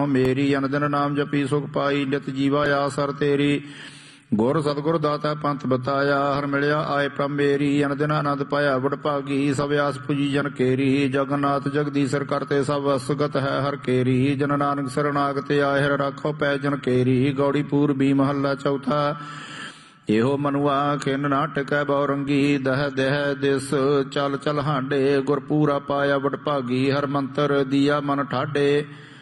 ਹਉ ਮੇਰੀ। ਅਨ ਦਿਨ ਨਾਮ ਜਪੀ ਸੁਖ ਪਾਈ, ਨਿਤ ਜੀਵਾ ਆਸਰ ਤੇਰੀ। ਗੁਰ ਸਤਿਗੁਰ ਦਾਤਾ ਪੰਥ ਬਤਾਇਆ, ਹਰ ਮਿਲਿਆ ਆਏ ਪ੍ਰਭ ਮੇਰੀ। ਅਨ ਦਿਨ ਆਨੰਦ ਪਾਇਆ ਬੜ ਭਾਗੀ, ਸਭ ਆਸ ਪੁਜੀ ਜਨ ਕੇਰੀ। ਜਗਨਨਾਥ ਜਗਦੀਸ਼ਰ ਕਰਤੇ ਸਭ ਵਸਗਤ ਹੈ ਹਰ ਕੇਰੀ। ਜਨ ਨਾਨਕ ਸਰਨਾਗਤ ਆਏ, ਹਰ ਰਾਖੋ ਪੈ ਜਨ ਕੇਰੀ। ਗੌੜੀ ਪੂਰਬੀ ਮਹੱਲਾ ਚੌਥਾ। ਇਹੋ ਮਨੁਆ ਖਿਨ ਨਾ ਟਿਕੈ ਬੌਰੰਗੀ, ਦਹ ਦਹ ਦਿਸ ਚਲ ਚਲ ਹਾਂਡੇ। ਗੁਰ ਪੂਰਾ ਪਾਇਆ ਬੜ ਭਾਗੀ, ਹਰ ਮੰਤਰ ਦੀਆ ਮਨ ਠਾਡੇ।